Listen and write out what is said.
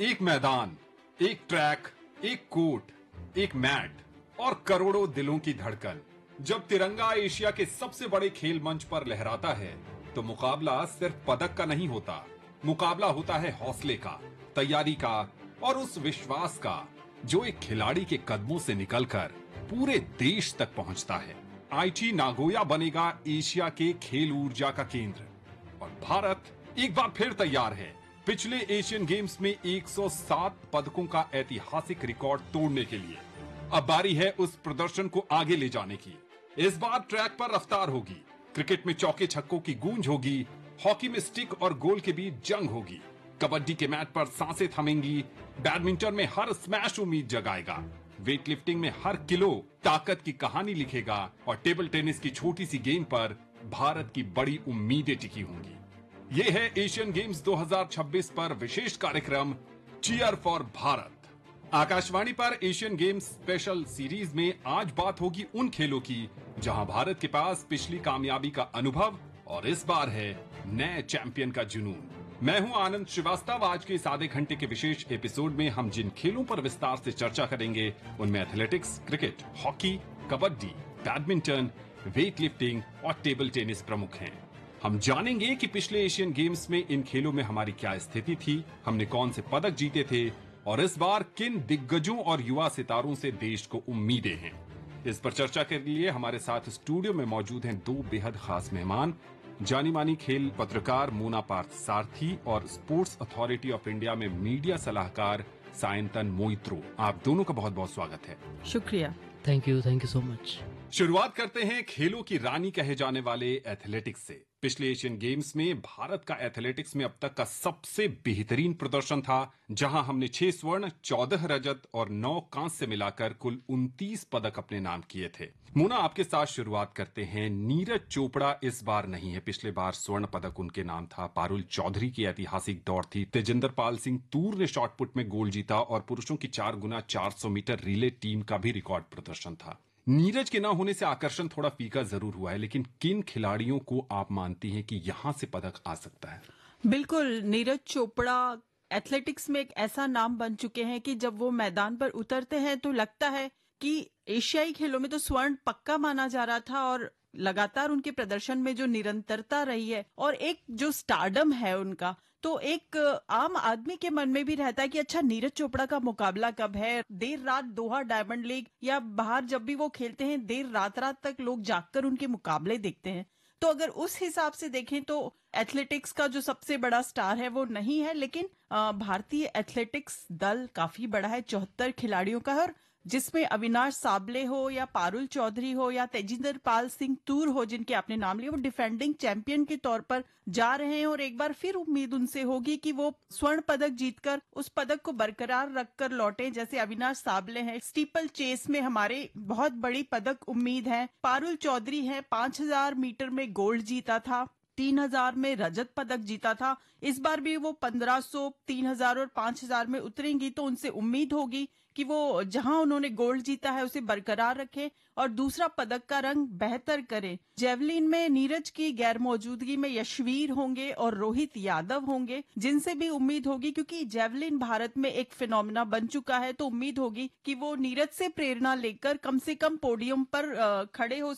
एक मैदान, एक ट्रैक, एक कोर्ट, एक मैट और करोड़ों दिलों की धड़कन। जब तिरंगा एशिया के सबसे बड़े खेल मंच पर लहराता है तो मुकाबला सिर्फ पदक का नहीं होता। मुकाबला होता है हौसले का, तैयारी का और उस विश्वास का जो एक खिलाड़ी के कदमों से निकलकर पूरे देश तक पहुंचता है। आईची नागोया बनेगा एशिया के खेल ऊर्जा का केंद्र और भारत एक बार फिर तैयार है पिछले एशियन गेम्स में 107 पदकों का ऐतिहासिक रिकॉर्ड तोड़ने के लिए। अब बारी है उस प्रदर्शन को आगे ले जाने की। इस बार ट्रैक पर रफ्तार होगी, क्रिकेट में चौके छक्कों की गूंज होगी, हॉकी में स्टिक और गोल के बीच जंग होगी, कबड्डी के मैट पर सांसें थमेंगी, बैडमिंटन में हर स्मैश उम्मीद जगाएगा, वेट लिफ्टिंग में हर किलो ताकत की कहानी लिखेगा और टेबल टेनिस की छोटी सी गेंद पर भारत की बड़ी उम्मीदें टिकी होंगी। ये है एशियन गेम्स 2026 पर विशेष कार्यक्रम चीयर फॉर भारत। आकाशवाणी पर एशियन गेम्स स्पेशल सीरीज में आज बात होगी उन खेलों की जहां भारत के पास पिछली कामयाबी का अनुभव और इस बार है नए चैंपियन का जुनून। मैं हूं आनंद श्रीवास्तव। आज के इस आधे घंटे के विशेष एपिसोड में हम जिन खेलों पर विस्तार से चर्चा करेंगे उनमें athletics, cricket, hockey, kabaddi, badminton, weight lifting और टेबल टेनिस प्रमुख हैं। हम जानेंगे कि पिछले एशियन गेम्स में इन खेलों में हमारी क्या स्थिति थी, हमने कौन से पदक जीते थे और इस बार किन दिग्गजों और युवा सितारों से देश को उम्मीदें हैं। इस पर चर्चा के लिए हमारे साथ स्टूडियो में मौजूद हैं दो बेहद खास मेहमान, जानी मानी खेल पत्रकार मोना पार्थ सारथी और स्पोर्ट्स अथॉरिटी ऑफ इंडिया में मीडिया सलाहकार सायंतन मोइत्रो। आप दोनों का बहुत बहुत स्वागत है। शुक्रिया। Thank you so much. शुरुआत करते हैं खेलों की रानी कहे जाने वाले एथलेटिक्स से। पिछले एशियन गेम्स में भारत का एथलेटिक्स में अब तक का सबसे बेहतरीन प्रदर्शन था, जहां हमने 6 स्वर्ण, 14 रजत और 9 कांस्य मिलाकर कुल 29 पदक अपने नाम किए थे। मोना, आपके साथ शुरुआत करते हैं। नीरज चोपड़ा इस बार नहीं है, पिछले बार स्वर्ण पदक उनके नाम था। पारुल चौधरी की ऐतिहासिक दौड़ थी। तेजिंदर पाल सिंह तूर ने शॉटपुट में गोल्ड जीता और पुरुषों की 4 गुना 400 मीटर रिले टीम का भी रिकॉर्ड प्रदर्शन था। नीरज के न होने से आकर्षण थोड़ा फीका जरूर हुआ है, लेकिन किन खिलाड़ियों को आप मानती हैं कि यहां से पदक आ सकता है? बिल्कुल, नीरज चोपड़ा एथलेटिक्स में एक ऐसा नाम बन चुके हैं कि जब वो मैदान पर उतरते हैं तो लगता है कि एशियाई खेलों में तो स्वर्ण पक्का माना जा रहा था और लगातार उनके प्रदर्शन में जो निरंतरता रही है और एक जो स्टारडम है उनका, तो एक आम आदमी के मन में भी रहता है कि अच्छा, नीरज चोपड़ा का मुकाबला कब है। देर रात दोहा डायमंड लीग या बाहर जब भी वो खेलते हैं, देर रात तक लोग जागकर उनके मुकाबले देखते हैं। तो अगर उस हिसाब से देखें तो एथलेटिक्स का जो सबसे बड़ा स्टार है वो नहीं है, लेकिन भारतीय एथलेटिक्स दल काफी बड़ा है, 74 खिलाड़ियों का है, और जिसमें अविनाश साबले हो या पारुल चौधरी हो या तेजिंदर पाल सिंह तूर हो, जिनके आपने नाम लिए, वो डिफेंडिंग चैंपियन के तौर पर जा रहे हैं और एक बार फिर उम्मीद उनसे होगी कि वो स्वर्ण पदक जीतकर उस पदक को बरकरार रखकर लौटे। जैसे अविनाश साबले हैं, स्टीपल चेस में हमारे बहुत बड़ी पदक उम्मीद है। पारुल चौधरी है, 5000 मीटर में गोल्ड जीता था, 3000 में रजत पदक जीता था। इस बार भी वो 1500, 3000 और 5000 में उतरेंगी, तो उनसे उम्मीद होगी कि वो जहां उन्होंने गोल्ड जीता है उसे बरकरार रखें और दूसरा पदक का रंग बेहतर करें। जेवलिन में नीरज की गैर मौजूदगी में यशवीर होंगे और रोहित यादव होंगे, जिनसे भी उम्मीद होगी, क्योंकि जेवलिन भारत में एक फिनोमिना बन चुका है, तो उम्मीद होगी कि वो नीरज से प्रेरणा लेकर कम से कम पोडियम पर खड़े हो